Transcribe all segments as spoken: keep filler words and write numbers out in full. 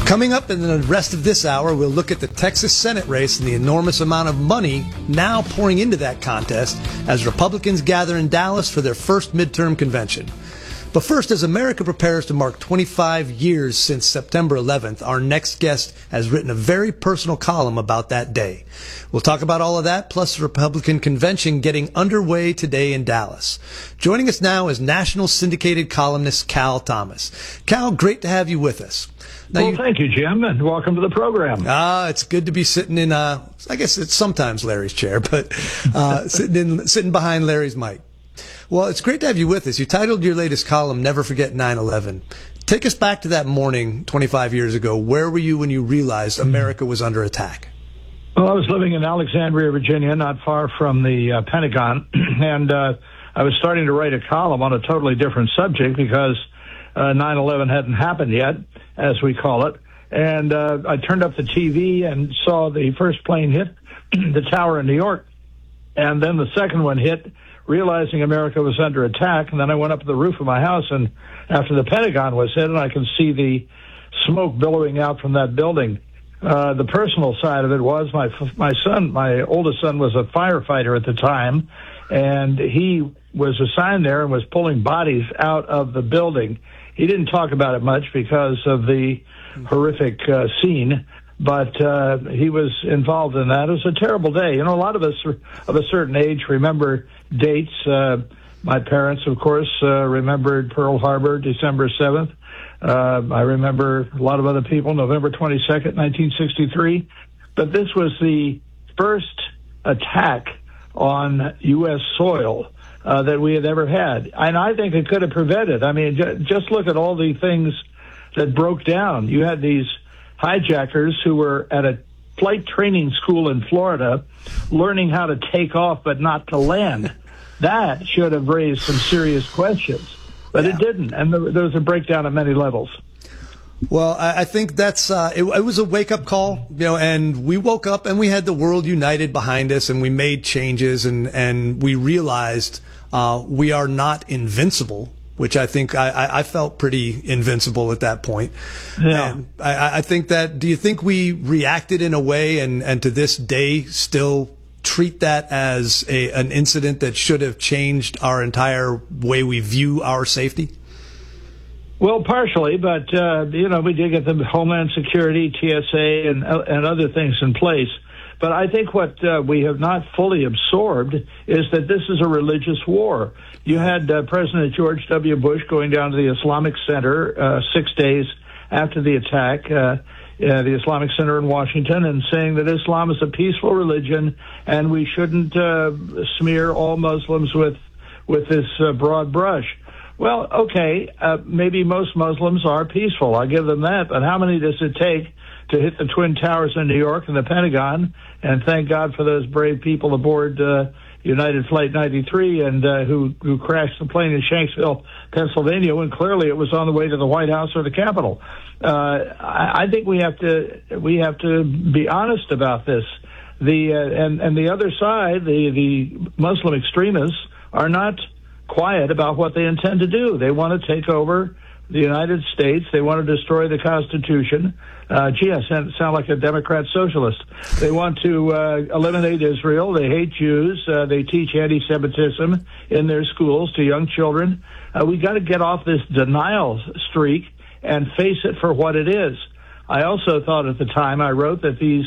Coming up in the rest of this hour, we'll look at the Texas Senate race and the enormous amount of money now pouring into that contest as Republicans gather in Dallas for their first midterm convention. But first, as America prepares to mark twenty-five years since September eleventh, our next guest has written a very personal column about that day. We'll talk about all of that, plus the Republican convention getting underway today in Dallas. Joining us now is national syndicated columnist Cal Thomas. Cal, great to have you with us. Now well, you, thank you, Jim, and welcome to the program. Ah, it's good to be sitting in, uh, I guess it's sometimes Larry's chair, but uh, sitting in, sitting behind Larry's mic. Well, it's great to have you with us. You titled your latest column, Never Forget nine eleven. Take us back to that morning twenty-five years ago. Where were you when you realized America was under attack? Well, I was living in Alexandria, Virginia, not far from the uh, Pentagon, and uh, I was starting to write a column on a totally different subject because uh, nine eleven hadn't happened yet, as we call it. And uh, I turned up the T V and saw the first plane hit the tower in New York, and then the second one hit, realizing America was under attack. And then I went up to the roof of my house, and after the Pentagon was hit, and I can see the smoke billowing out from that building. Uh, the personal side of it was my my son, my oldest son, was a firefighter at the time, and he was assigned there and was pulling bodies out of the building. He didn't talk about it much because of the horrific uh, scene, but uh, he was involved in that. It was a terrible day. You know, a lot of us of a certain age remember dates. Uh, my parents, of course, uh, remembered Pearl Harbor, December seventh. Uh, I remember a lot of other people, November twenty-second, nineteen sixty-three. But this was the first attack on U S soil uh, that we had ever had. And I think it could have prevented. I mean, j- just look at all the things that broke down. You had these hijackers who were at a flight training school in Florida learning how to take off but not to land. That should have raised some serious questions, but yeah. It didn't, and there, there was a breakdown at many levels. Well, I think that's uh, it, it was a wake-up call, you know, and we woke up and we had the world united behind us, and we made changes, and, and we realized uh, we are not invincible, which I think I, I felt pretty invincible at that point. Yeah. And I, I think that, do you think we reacted in a way and, and to this day still treat that as a, an incident that should have changed our entire way we view our safety? Well, partially, but, uh, you know, we did get the Homeland Security, T S A, and, uh, and other things in place. But I think what uh, we have not fully absorbed is that this is a religious war. You had uh, President George W. Bush going down to the Islamic Center uh, six days after the attack, uh, uh, the Islamic Center in Washington, and saying that Islam is a peaceful religion and we shouldn't uh, smear all Muslims with, with this uh, broad brush. Well, okay, uh, maybe most Muslims are peaceful. I'll give them that. But how many does it take to hit the Twin Towers in New York and the Pentagon? And thank God for those brave people aboard uh, United Flight ninety-three and uh, who, who crashed the plane in Shanksville, Pennsylvania, when clearly it was on the way to the White House or the Capitol. Uh, I, I think we have to we have to be honest about this. The uh, and and the other side, the the Muslim extremists, are not quiet about what they intend to do. They want to take over the United States. They want to destroy the Constitution. Uh, gee, I sound, sound like a Democrat socialist. They want to uh, eliminate Israel. They hate Jews. Uh, they teach anti-Semitism in their schools to young children. Uh, we got to get off this denial streak and face it for what it is. I also thought at the time I wrote that these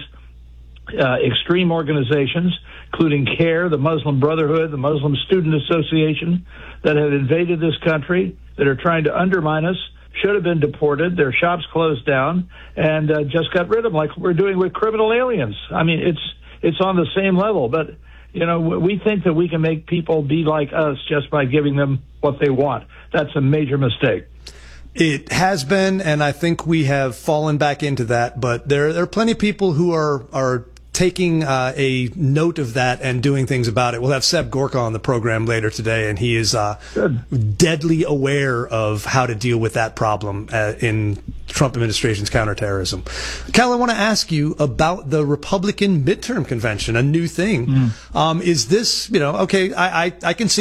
uh, extreme organizations, including CARE, the Muslim Brotherhood, the Muslim Student Association, that had invaded this country, that are trying to undermine us, should have been deported, their shops closed down, and uh, just got rid of them like we're doing with criminal aliens. I mean, it's it's on the same level, but, you know, we think that we can make people be like us just by giving them what they want. That's a major mistake. It has been, and I think we have fallen back into that, but there, there are plenty of people who are, are taking uh, a note of that and doing things about it. We'll have Seb Gorka on the program later today, and he is uh, deadly aware of how to deal with that problem uh, in Trump administration's counterterrorism. Cal, I want to ask you about the Republican midterm convention, a new thing. Mm. Um, is this, you know, okay, I, I, I can see